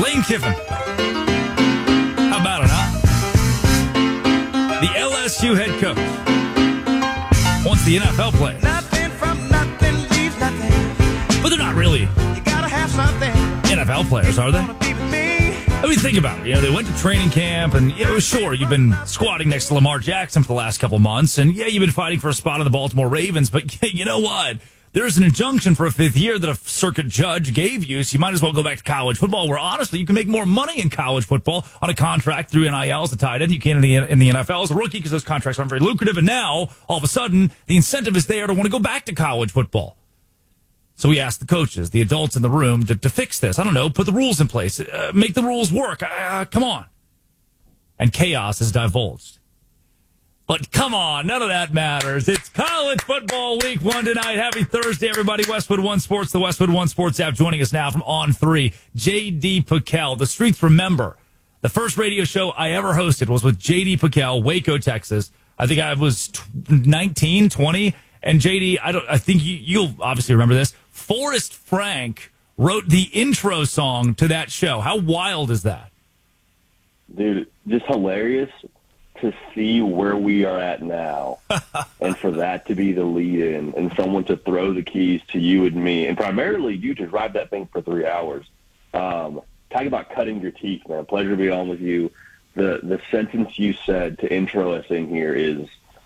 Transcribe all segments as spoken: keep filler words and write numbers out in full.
Lane Kiffin. How about it, huh? The L S U head coach wants the N F L players. Nothing from nothing leaves nothing. But they're not really You gotta have something. N F L players, are they? Wanna be with me? I mean, think about it. You know, they went to training camp, and, you know, sure, you've been squatting next to Lamar Jackson for the last couple months, and, yeah, you've been fighting for a spot on the Baltimore Ravens, but you know what? There's an injunction for a fifth year that a circuit judge gave you, so you might as well go back to college football, where, honestly, you can make more money in college football on a contract through N I L as a tight end. You can in the, in the N F L as a rookie because those contracts aren't very lucrative, and now, all of a sudden, the incentive is there to want to go back to college football. So we asked the coaches, the adults in the room, to, to fix this. I don't know, put the rules in place, uh, make the rules work. Uh, come on. And chaos is divulged. But come on, none of that matters. It's college football week one tonight. Happy Thursday, everybody. Westwood One Sports, the Westwood One Sports app. Joining us now from On three, J D Piquel. The streets remember. The first radio show I ever hosted was with J D Piquel, Waco, Texas. I think I was nineteen, twenty. And J D, I don't. I think you, you'll obviously remember this. Forrest Frank wrote the intro song to that show. How wild is that? Dude, just hilarious to see where we are at now and for that to be the lead-in and someone to throw the keys to you and me, and primarily you to drive that thing for three hours. Um, talk about cutting your teeth, man. Pleasure to be on with you. The, the sentence you said to intro us in here is,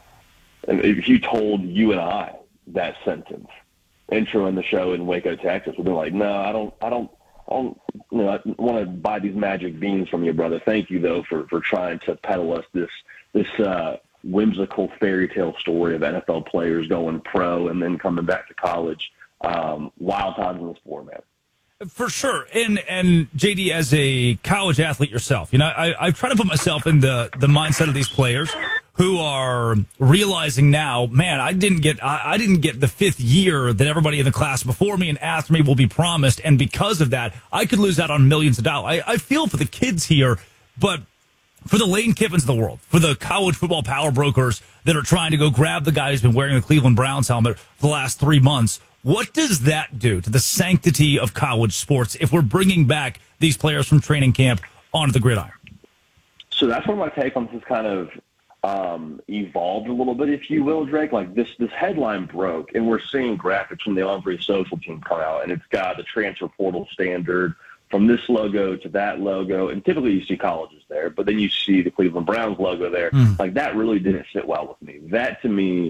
if you told you and I that sentence, intro in the show in Waco, Texas, we'd be like, no, I don't, I don't, I don't, you know, I want to buy these magic beans from you, brother. Thank you, though, for, for trying to peddle us this, this uh, whimsical fairy tale story of N F L players going pro and then coming back to college. Um, wild times in the sport, man. For sure. And, and J D, as a college athlete yourself, you know, I, I've tried to put myself in the, the mindset of these players who are realizing now, man, I didn't get, I, I didn't get the fifth year that everybody in the class before me and after me will be promised. And because of that, I could lose out on millions of dollars. I, I feel for the kids here, but for the Lane Kiffins of the world, for the college football power brokers that are trying to go grab the guy who's been wearing the Cleveland Browns helmet for the last three months, what does that do to the sanctity of college sports if we're bringing back these players from training camp onto the gridiron? So that's where my take on this is kind of um, evolved a little bit, if you will, Drake. Like this, this headline broke, and we're seeing graphics from the On three social team come out, and it's got the transfer portal standard from this logo to that logo, and typically you see colleges there, but then you see the Cleveland Browns logo there. Mm. Like that really didn't sit well with me. That to me,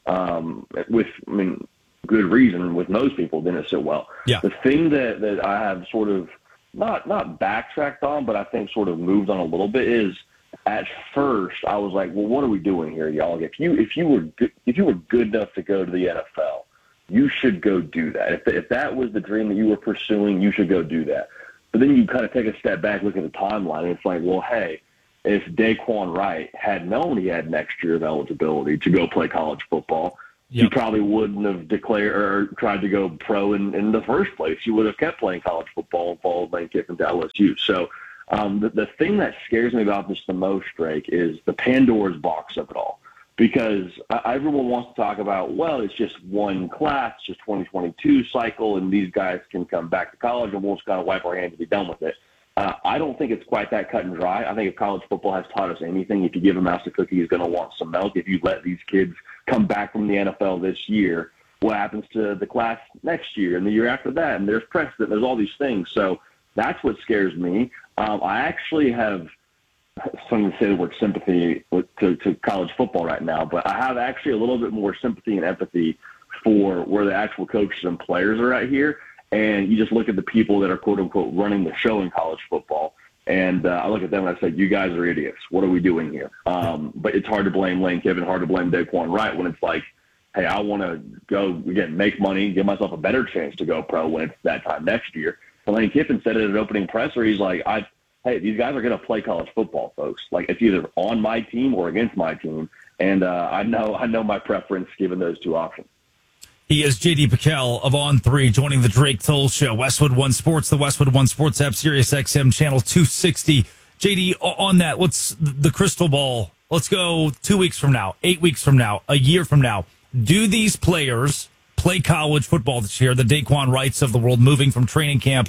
um, with I mean. good reason with most people didn't sit well. Yeah. The thing that, that I have sort of not not backtracked on, but I think sort of moved on a little bit is at first I was like, well, what are we doing here, y'all? If you if you were good, if you were good enough to go to the N F L, you should go do that. If if that was the dream that you were pursuing, you should go do that. But then you kind of take a step back, look at the timeline, and it's like, well, hey, if Daquan Wright had known he had next year of eligibility to go play college football, yep. he probably wouldn't have declared or tried to go pro in, in the first place. He would have kept playing college football and followed Lane Kiffin to L S U. So um, the, the thing that scares me about this the most, Drake, is the Pandora's box of it all. Because everyone wants to talk about, well, it's just one class, just twenty twenty-two cycle, and these guys can come back to college and we'll just kind of wipe our hands and be done with it. Uh, I don't think it's quite that cut and dry. I think if college football has taught us anything, if you give a mouse a cookie, he's going to want some milk. If you let these kids come back from the N F L this year, what happens to the class next year and the year after that? And there's precedent. There's all these things. So that's what scares me. Um, I actually have something to say the word sympathy with, to, to college football right now, but I have actually a little bit more sympathy and empathy for where the actual coaches and players are at here. And you just look at the people that are, quote, unquote, running the show in college football. And uh, I look at them and I say, you guys are idiots. What are we doing here? Um, but it's hard to blame Lane Kiffin, hard to blame Daquan Wright when it's like, hey, I want to go, again, make money, give myself a better chance to go pro when it's that time next year. And Lane Kiffin said it at an opening presser. He's like, I, hey, these guys are going to play college football, folks. Like, it's either on my team or against my team. And uh, I know I know my preference given those two options. He is J D Piquel of On three, joining the Drake Toll Show. Westwood One Sports, the Westwood One Sports app, Sirius X M, channel two sixty. J D, on that, let's the crystal ball. Let's go two weeks from now, eight weeks from now, a year from now. Do these players play college football this year? The Daquan Wrights of the world moving from training camp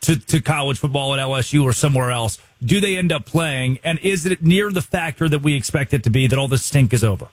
to, to college football at L S U or somewhere else, do they end up playing? And is it near the factor that we expect it to be that all this stink is over?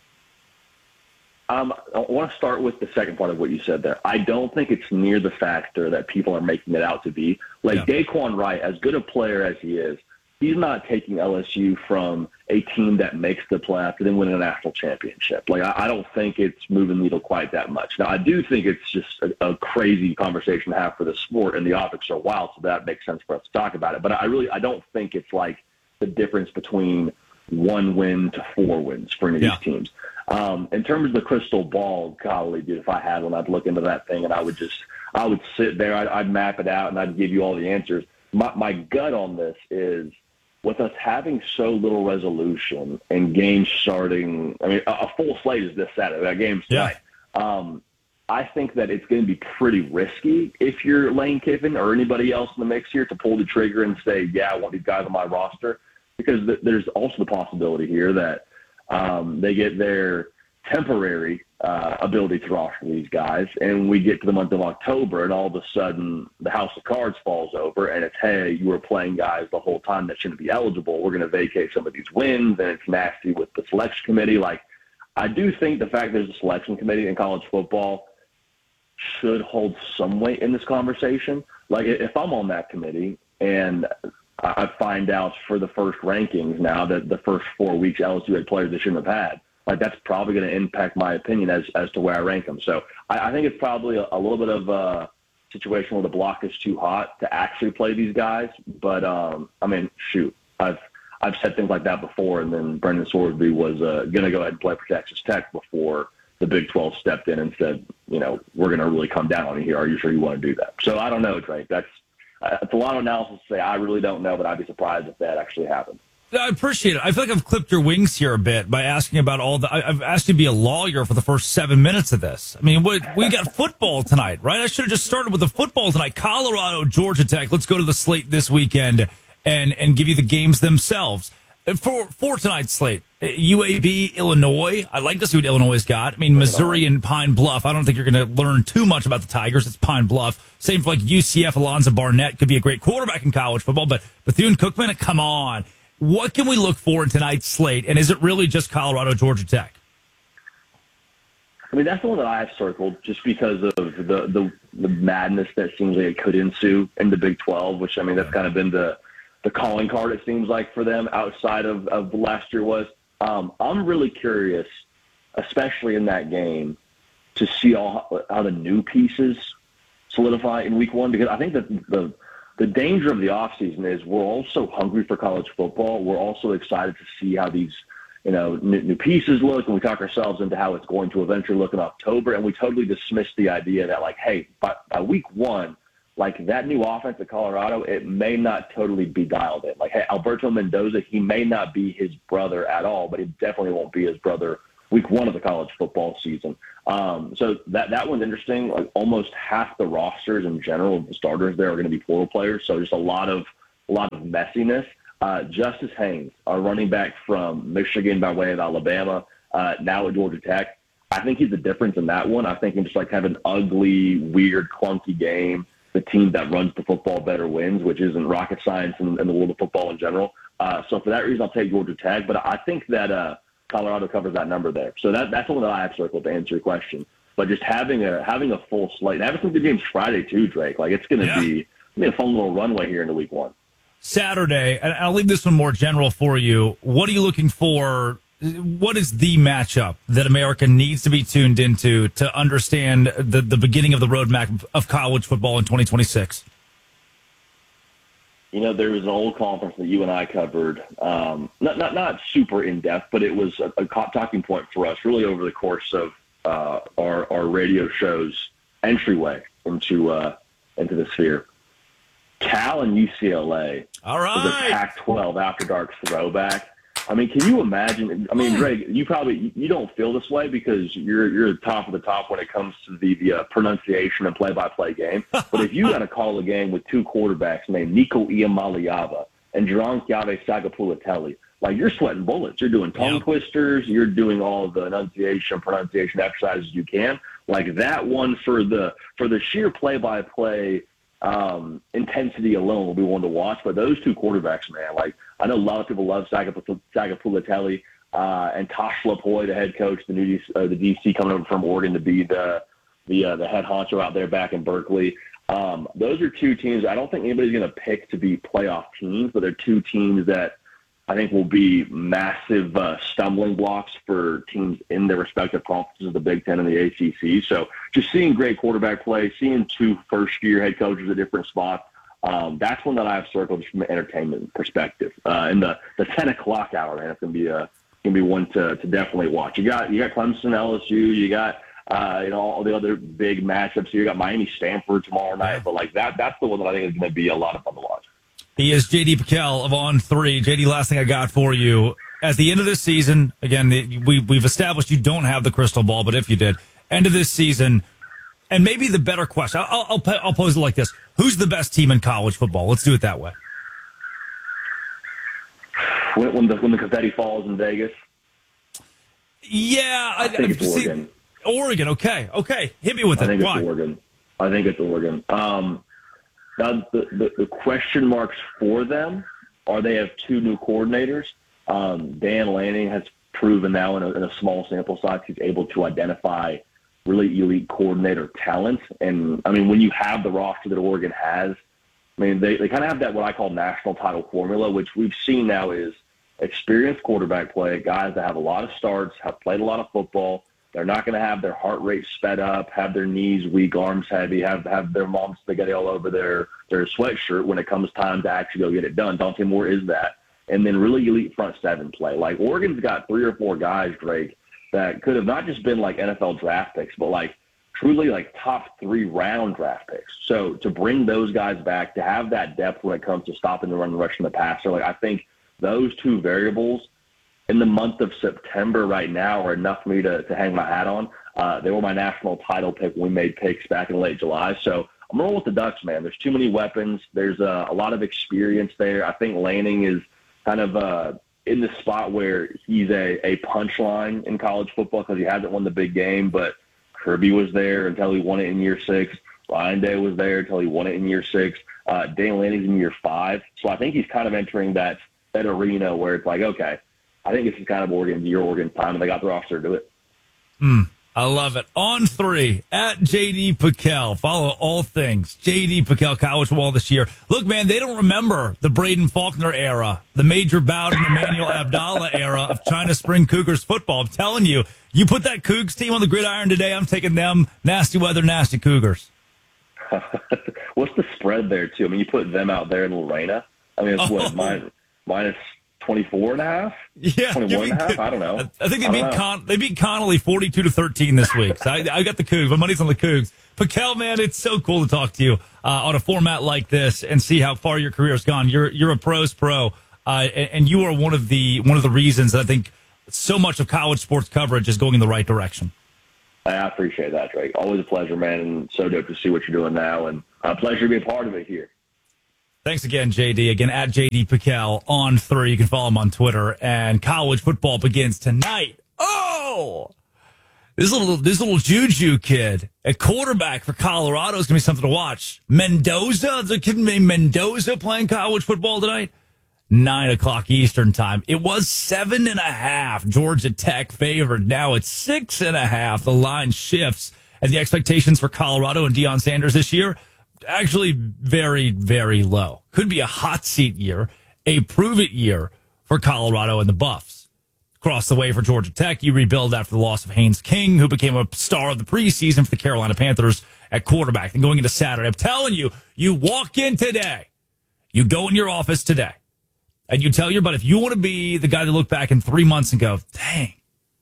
Um, I want to start with the second part of what you said there. I don't think it's near the factor that people are making it out to be. Like yeah. Daquan Wright, as good a player as he is, he's not taking L S U from a team that makes the playoff to then win a national championship. Like, I, I don't think it's moving the needle quite that much. Now, I do think it's just a, a crazy conversation to have for the sport, and the optics are wild, so that makes sense for us to talk about it. But I really, I don't think it's like the difference between one win to four wins for any of yeah. these teams. Um, in terms of the crystal ball, golly, dude, if I had one, I'd look into that thing and I would just, I would sit there, I'd, I'd map it out and I'd give you all the answers. My, my gut on this is with us having so little resolution and games starting, I mean, a, a full slate is this Saturday, that game's tonight. Yeah. Um, I think that it's going to be pretty risky if you're Lane Kiffin or anybody else in the mix here to pull the trigger and say, yeah, I want these guys on my roster, because th- there's also the possibility here that Um, they get their temporary uh, ability to roster these guys, and we get to the month of October, and all of a sudden the house of cards falls over, and it's, hey, you were playing guys the whole time that shouldn't be eligible. We're going to vacate some of these wins, and it's nasty with the selection committee. Like, I do think the fact there's a selection committee in college football should hold some weight in this conversation. Like, if I'm on that committee and I find out for the first rankings now that the first four weeks L S U had players they shouldn't have had, like, that's probably going to impact my opinion as as to where I rank them. So I, I think it's probably a, a little bit of a situation where the block is too hot to actually play these guys. But um, I mean, shoot, I've I've said things like that before, and then Brendan Sorsby was uh, going to go ahead and play for Texas Tech before the Big twelve stepped in and said, you know, we're going to really come down on you here. Are you sure you want to do that? So I don't know, Drake. That's Uh, it's a lot of analysis to say. I really don't know, but I'd be surprised if that actually happened. I appreciate it. I feel like I've clipped your wings here a bit by asking about all the. I, I've asked you to be a lawyer for the first seven minutes of this. I mean, what, we got football tonight, right? I should have just started with the football tonight. Colorado, Georgia Tech. Let's go to the slate this weekend and and give you the games themselves. For for tonight's slate, U A B, Illinois. I'd like to see what Illinois got. I mean, Missouri and Pine Bluff. I don't think you're going to learn too much about the Tigers. It's Pine Bluff. Same for like U C F. Alonzo Barnett could be a great quarterback in college football, but Bethune-Cookman, come on. What can we look for in tonight's slate? And is it really just Colorado, Georgia Tech? I mean, that's the one that I have circled just because of the, the, the madness that seems like it could ensue in the Big twelve, which, I mean, that's kind of been the, the calling card, it seems like, for them outside of, of last year was. Um, I'm really curious, especially in that game, to see all, how the new pieces solidify in week one, because I think that the the danger of the offseason is we're all so hungry for college football. We're also excited to see how these, you know, new, new pieces look, and we talk ourselves into how it's going to eventually look in October, and we totally dismiss the idea that, like, hey, by, by week one, like, that new offense at Colorado, it may not totally be dialed in. Like, hey, Alberto Mendoza, he may not be his brother at all, but he definitely won't be his brother week one of the college football season. Um, so that that one's interesting. Like, almost half the rosters in general of the starters there are going to be portal players, so just a lot of a lot of messiness. Uh, Justice Haynes, our running back from Michigan by way of Alabama, uh, now at Georgia Tech. I think he's the difference in that one. I think he's just like kind of an ugly, weird, clunky game. The team that runs the football better wins, which isn't rocket science in, in the world of football in general. Uh, so for that reason, I'll take Georgia Tech. But I think that uh, Colorado covers that number there. So that, that's the one that I have circled to answer your question. But just having a having a full slate, and having some good games Friday too, Drake. Like, it's going to yeah. be, be a fun little runway here into week one. Saturday, and I'll leave this one more general for you. What are you looking for? What is the matchup that America needs to be tuned into to understand the, the beginning of the roadmap of college football in twenty twenty-six? You know, there was an old conference that you and I covered, um, not, not not super in-depth, but it was a, a talking point for us really over the course of uh, our, our radio show's entryway into uh, into the sphere. Cal and U C L A All right. was a Pac twelve After Dark throwback. I mean, can you imagine? I mean, Greg, you probably you don't feel this way because you're you're top of the top when it comes to the, the uh, pronunciation and play-by-play game. But if you got to call a game with two quarterbacks named Nico Iamaleava and Jeronkiave Sagapulatelli, like, you're sweating bullets. You're doing tongue yeah. twisters. You're doing all the enunciation, pronunciation exercises you can. Like, that one for the for the sheer play-by-play um, intensity alone will be one to watch. But those two quarterbacks, man, like I know a lot of people love Sagapulatelli uh, and Tosh Lapoy, the head coach, the new D C, uh, the D C coming over from Oregon to be the the uh, the head honcho out there back in Berkeley. Um, those are two teams I don't think anybody's going to pick to be playoff teams, but they're two teams that I think will be massive uh, stumbling blocks for teams in their respective conferences, the Big Ten and the A C C. So just seeing great quarterback play, seeing two first-year head coaches at different spots, um, that's one that I have circled just from an entertainment perspective. Uh, and the, the ten o'clock hour, man, it's going to be a going to be one to, to definitely watch. You got you got Clemson, L S U, you got uh, you know all the other big matchups. You got Miami, Stanford tomorrow night, but like that that's the one that I think is going to be a lot of fun to watch. He is J D PicKell of On three. J D, last thing I got for you. At the end of this season, again, we, we've established you don't have the crystal ball, but if you did, end of this season, and maybe the better question, I'll, I'll, I'll pose it like this. Who's the best team in college football? Let's do it that way. When, when, the, when the confetti falls in Vegas? Yeah. I, I think it's see, Oregon. Oregon, okay. Okay, hit me with it. I think Why? it's Oregon. I think it's Oregon. Um, Now, the, the, the question marks for them are they have two new coordinators. Um, Dan Lanning has proven now in a, in a small sample size he's able to identify really elite coordinator talent. And, I mean, when you have the roster that Oregon has, I mean, they, they kind of have that what I call national title formula, which we've seen now is experienced quarterback play, guys that have a lot of starts, have played a lot of football. They're not going to have their heart rate sped up, have their knees weak, arms heavy, have have their mom spaghetti all over their, their sweatshirt when it comes time to actually go get it done. Dante Moore is that. And then really elite front seven play. Like Oregon's got three or four guys, Drake, that could have not just been like N F L draft picks, but like truly like top three round draft picks. So to bring those guys back, to have that depth when it comes to stopping the run and rushing the passer, like I think those two variables in the month of September right now are enough for me to, to hang my hat on. Uh, they were my national title pick when we made picks back in late July. So I'm rolling with the Ducks, man. There's too many weapons. There's uh, a lot of experience there. I think Lanning is kind of uh, in the spot where he's a, a punchline in college football because he hasn't won the big game, but Kirby was there until he won it in year six. Ryan Day was there until he won it in year six. Uh, Dan Lanning's in year five. So I think he's kind of entering that, that arena where it's like, okay, I think this is kind of Oregon's year, Oregon's time, and they got the roster to do it. Mm, I love it. On three, at J D PicKell. Follow all things J D PicKell college football this year. Look, man, they don't remember the Braden Faulkner era, the Major Bowden, Emmanuel Abdallah era of China Spring Cougars football. I'm telling you, you put that Cougs team on the gridiron today, I'm taking them nasty weather, nasty Cougars. What's the spread there, too? I mean, you put them out there in Lorena. I mean, it's oh. what, minus, minus twenty-four and a half? Yeah. twenty-one and a half? I don't know. I think they beat Con- they beat Connolly forty-two to thirteen this week. So I, I got the Cougs. My money's on the Cougs. PicKell, man, it's so cool to talk to you uh, on a format like this and see how far your career's gone. You're you're a pro's pro, uh, and, and you are one of the one of the reasons that I think so much of college sports coverage is going in the right direction. I appreciate that, Drake. Always a pleasure, man, and so dope to see what you're doing now, and a pleasure to be a part of it here. Thanks again, J D. Again, at J D PicKell on three. You can follow him on Twitter. And college football begins tonight. Oh, this little this little Juju kid at quarterback for Colorado is going to be something to watch. Mendoza, there's a kid named Mendoza playing college football tonight. Nine o'clock Eastern time. It was seven and a half. Georgia Tech favored. Now it's six and a half. The line shifts, and the expectations for Colorado and Deion Sanders this year. Actually very, very low. Could be a hot seat year, a prove-it year for Colorado and the Buffs. Across the way for Georgia Tech, you rebuild after the loss of Haynes King, who became a star of the preseason for the Carolina Panthers at quarterback. And going into Saturday, I'm telling you, you walk in today, you go in your office today, and you tell your buddy, if you want to be the guy to look back in three months and go, dang,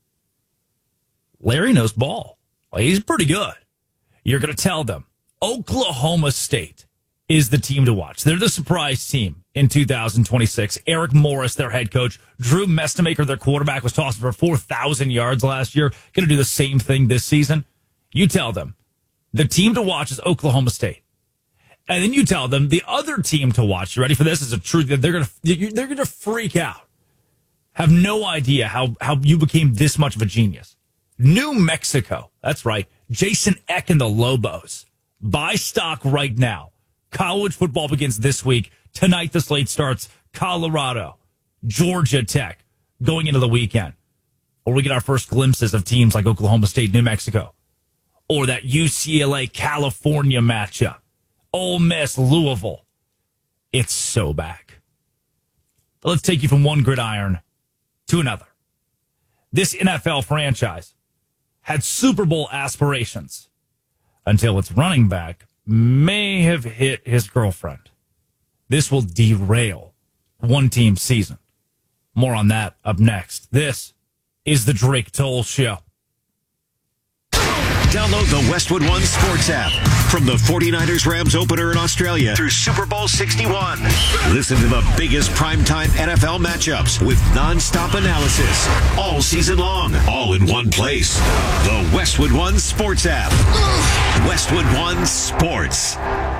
Larry knows ball. Well, he's pretty good. You're going to tell them, Oklahoma State is the team to watch. They're the surprise team in two thousand twenty-six. Eric Morris, their head coach. Drew Mestemaker, their quarterback, was tossed for four thousand yards last year. Going to do the same thing this season. You tell them the team to watch is Oklahoma State. And then you tell them the other team to watch. You ready for this? Is a truth that they're going to they're going to freak out. Have no idea how, how you became this much of a genius. New Mexico. That's right. Jason Eck and the Lobos. Buy stock right now. College football begins this week. Tonight, the slate starts Colorado, Georgia Tech, going into the weekend. Or we get our first glimpses of teams like Oklahoma State, New Mexico. Or that U C L A, California matchup. Ole Miss, Louisville. It's so back. Let's take you from one gridiron to another. This N F L franchise had Super Bowl aspirations until its running back may have hit his girlfriend. This will derail one team's season. More on that up next. This is the Drake Toll Show. Download the Westwood One Sports app from the 49ers Rams opener in Australia through Super Bowl sixty-one. Listen to the biggest primetime N F L matchups with nonstop analysis all season long, all in one place. The Westwood One Sports app. Westwood One Sports.